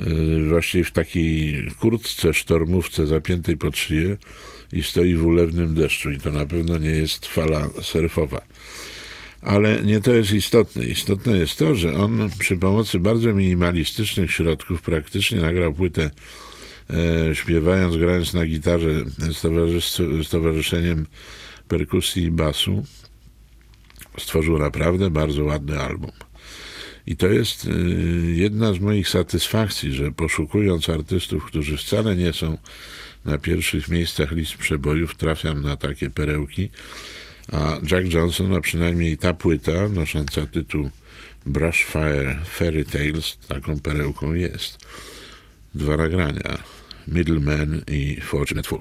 właśnie w takiej kurtce, sztormówce zapiętej pod szyję i stoi w ulewnym deszczu. I to na pewno nie jest fala surfowa. Ale nie to jest istotne. Istotne jest to, że on przy pomocy bardzo minimalistycznych środków praktycznie nagrał płytę śpiewając, grając na gitarze z towarzyszeniem perkusji i basu. Stworzył naprawdę bardzo ładny album. I to jest jedna z moich satysfakcji, że poszukując artystów, którzy wcale nie są na pierwszych miejscach list przebojów, trafiam na takie perełki. A Jack Johnson, a przynajmniej ta płyta nosząca tytuł Brushfire Fairy Tales, taką perełką jest. 2 nagrania, Middleman i Fortunate Fool.